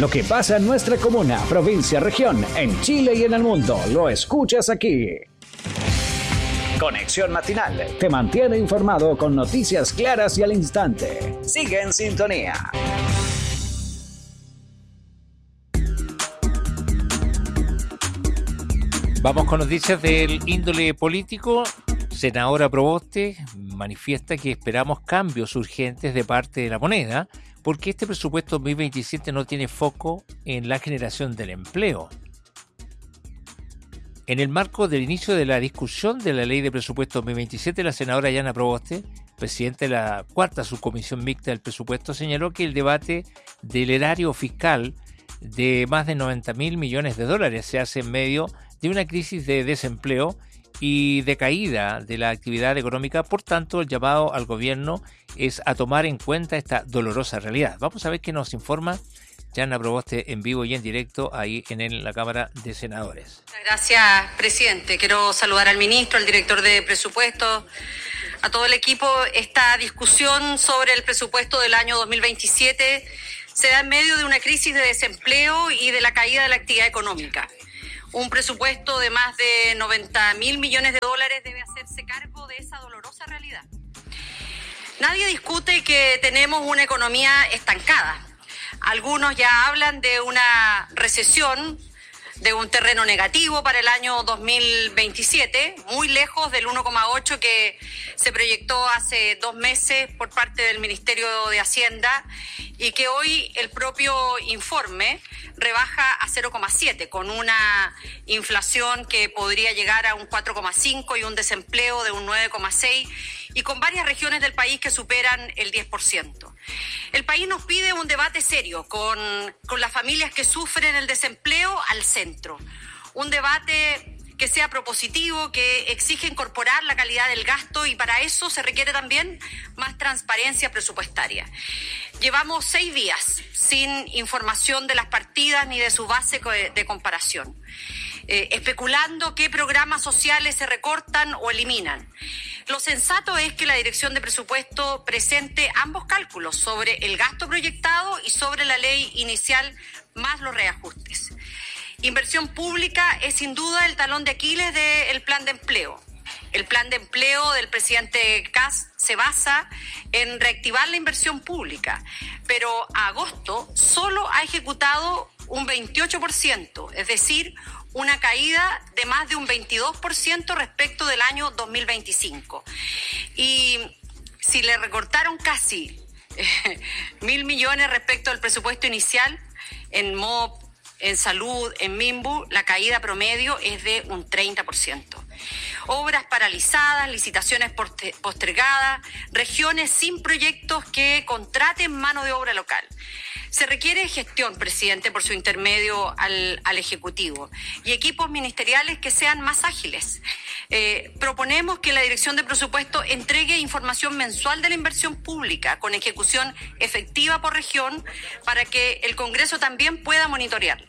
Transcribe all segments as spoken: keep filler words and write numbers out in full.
Lo que pasa en nuestra comuna, provincia, región, en Chile y en el mundo, lo escuchas aquí. Conexión Matinal te mantiene informado con noticias claras y al instante. Sigue en sintonía. Vamos con noticias del índole político. Senadora Proboste manifiesta que esperamos cambios urgentes de parte de la moneda porque este presupuesto dos mil veintisiete no tiene foco en la generación del empleo. En el marco del inicio de la discusión de la ley de presupuesto dos mil veintisiete, la senadora Yana Proboste, presidenta de la cuarta subcomisión mixta del presupuesto, señaló que el debate del erario fiscal de más de noventa mil millones de dólares se hace en medio de una crisis de desempleo y de caída de la actividad económica. Por tanto, el llamado al gobierno es a tomar en cuenta esta dolorosa realidad. Vamos a ver qué nos informa Yana Proboste en vivo y en directo ahí en la Cámara de Senadores. Gracias, presidente. Quiero saludar al ministro, al director de presupuesto, a todo el equipo. Esta discusión sobre el presupuesto del año dos mil veintisiete se da en medio de una crisis de desempleo y de la caída de la actividad económica. Un presupuesto de más de noventa mil millones de dólares debe hacerse cargo de esa dolorosa realidad. Nadie discute que tenemos una economía estancada. Algunos ya hablan de una recesión, de un terreno negativo para el año dos mil veintisiete, muy lejos del uno coma ocho que se proyectó hace dos meses por parte del Ministerio de Hacienda y que hoy el propio informe rebaja a cero coma siete, con una inflación que podría llegar a un cuatro coma cinco y un desempleo de un nueve coma seis y con varias regiones del país que superan el diez por ciento. El país nos pide un debate serio con, con las familias que sufren el desempleo al centro. Un debate que sea propositivo, que exige incorporar la calidad del gasto y para eso se requiere también más transparencia presupuestaria. Llevamos seis días sin información de las partidas ni de su base de comparación, eh, especulando qué programas sociales se recortan o eliminan. Lo sensato es que la Dirección de Presupuesto presente ambos cálculos sobre el gasto proyectado y sobre la ley inicial más los reajustes. Inversión pública es sin duda el talón de Aquiles del plan de empleo. El plan de empleo del presidente Kast se basa en reactivar la inversión pública, pero a agosto solo ha ejecutado un veintiocho por ciento, es decir, una caída de más de un veintidós por ciento respecto del año dos mil veinticinco. Y si le recortaron casi eh, mil millones respecto al presupuesto inicial, en M O P, en salud, en MIMBU, la caída promedio es de un treinta por ciento. Obras paralizadas, licitaciones postergadas, regiones sin proyectos que contraten mano de obra local. Se requiere gestión, presidente, por su intermedio al, al Ejecutivo y equipos ministeriales que sean más ágiles. Eh, proponemos que la Dirección de Presupuesto entregue información mensual de la inversión pública con ejecución efectiva por región para que el Congreso también pueda monitorearla.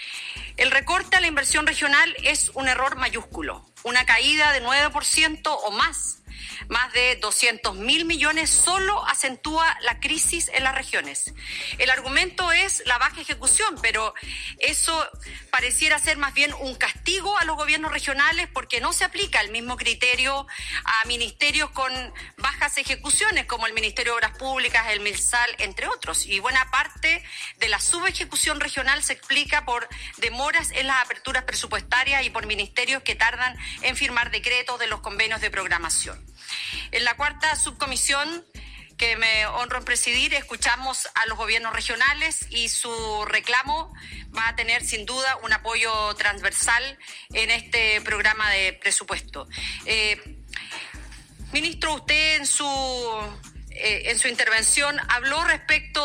El recorte a la inversión regional es un error mayúsculo, una caída de nueve por ciento o más. Más de doscientos mil millones solo acentúa la crisis en las regiones. El argumento es la baja ejecución, pero eso pareciera ser más bien un castigo a los gobiernos regionales porque no se aplica el mismo criterio a ministerios con bajas ejecuciones como el Ministerio de Obras Públicas, el MinSal, entre otros. Y buena parte de la subejecución regional se explica por demoras en las aperturas presupuestarias y por ministerios que tardan en firmar decretos de los convenios de programación. En la cuarta subcomisión que me honro en presidir, escuchamos a los gobiernos regionales y su reclamo va a tener sin duda un apoyo transversal en este programa de presupuesto. Eh, ministro, usted en su, eh, en su intervención habló respecto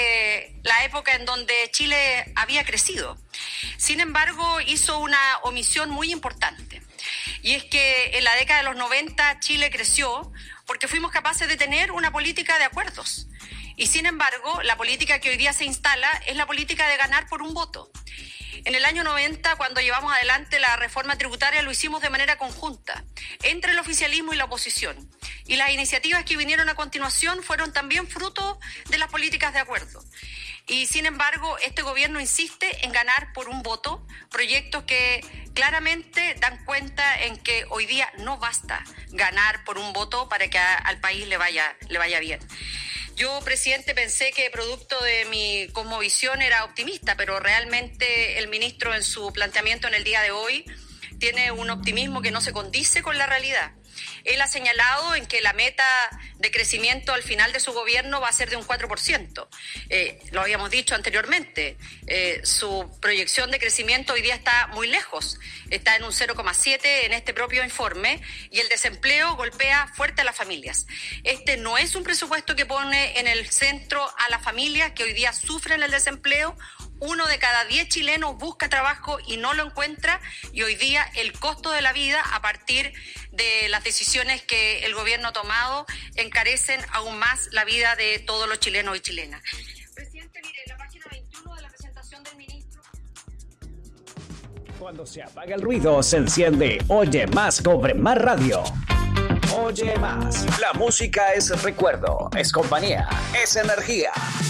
de la época en donde Chile había crecido. Sin embargo, hizo una omisión muy importante. Y es que en la década de los noventa Chile creció porque fuimos capaces de tener una política de acuerdos. Y sin embargo, la política que hoy día se instala es la política de ganar por un voto. En el año noventa, cuando llevamos adelante la reforma tributaria, lo hicimos de manera conjunta, entre el oficialismo y la oposición. Y las iniciativas que vinieron a continuación fueron también fruto de las políticas de acuerdo. Y sin embargo, este gobierno insiste en ganar por un voto proyectos que claramente dan cuenta en que hoy día no basta ganar por un voto para que a, al país le vaya, le vaya bien. Yo, presidente, pensé que producto de mi cosmovisión era optimista, pero realmente el ministro en su planteamiento en el día de hoy tiene un optimismo que no se condice con la realidad. Él ha señalado en que la meta de crecimiento al final de su gobierno va a ser de un cuatro por ciento. Eh, lo habíamos dicho anteriormente, eh, su proyección de crecimiento hoy día está muy lejos, está en un cero coma siete en este propio informe y el desempleo golpea fuerte a las familias. Este no es un presupuesto que pone en el centro a las familias que hoy día sufren el desempleo. Uno de cada diez chilenos busca trabajo y no lo encuentra, y hoy día el costo de la vida, a partir de las decisiones que el gobierno ha tomado, encarecen aún más la vida de todos los chilenos y chilenas. Presidente, mire, la página veintiuno de la presentación del ministro. Cuando se apaga el ruido, se enciende Oye Más, Cobre Más Radio. Oye Más. La música es recuerdo, es compañía, es energía.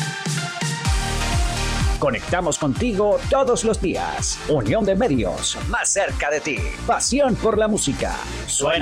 Conectamos contigo todos los días. Unión de Medios, más cerca de ti. Pasión por la música. Suena